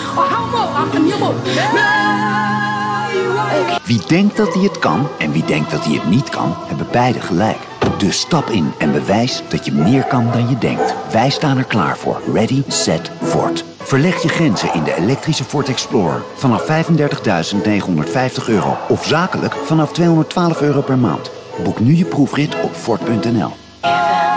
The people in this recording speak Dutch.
Wie denkt dat hij het kan en wie denkt dat hij het niet kan, hebben beide gelijk. Dus stap in en bewijs dat je meer kan dan je denkt. Wij staan er klaar voor. Ready, set, Ford. Verleg je grenzen in de elektrische Ford Explorer vanaf €35.950 of zakelijk vanaf €212 per maand. Boek nu je proefrit op Ford.nl.